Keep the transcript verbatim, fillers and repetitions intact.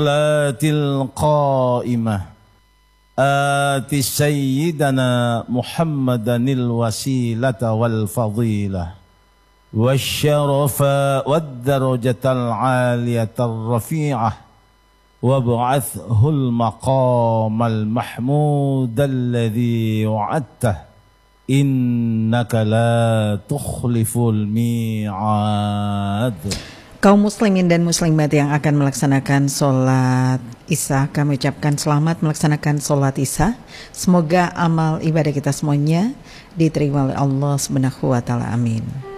القائمة آت سيدنا محمدا الوسيلة والفضيلة والشرف والدرجة العالية الرفيعة وابعثه المقام المحمود الذي وعدته إنك لا تخلف الميعاد. Kaum muslimin dan muslimat yang akan melaksanakan sholat Isya, kami ucapkan selamat melaksanakan sholat Isya. Semoga amal ibadah kita semuanya diterima oleh Allah Subhanahu wa Ta'ala. Amin.